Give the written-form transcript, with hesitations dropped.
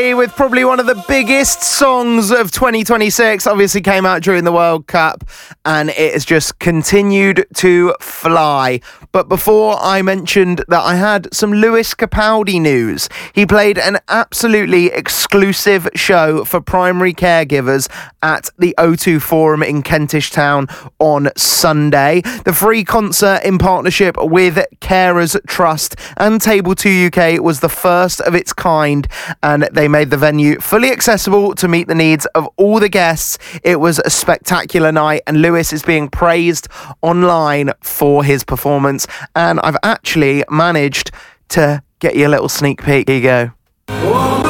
With probably one of the biggest songs of 2026, obviously came out during the World Cup, and it has just continued to fly. But before, I mentioned that I had some Lewis Capaldi news. He played an absolutely exclusive show for primary caregivers at the O2 Forum in Kentish Town on Sunday. The free concert in partnership with Carers Trust and Table 2 UK was the first of its kind, and they made the venue fully accessible to meet the needs of all the guests. It was a spectacular night, and Lewis is being praised online for his performance, and I've actually managed to get you a little sneak peek. Here you go.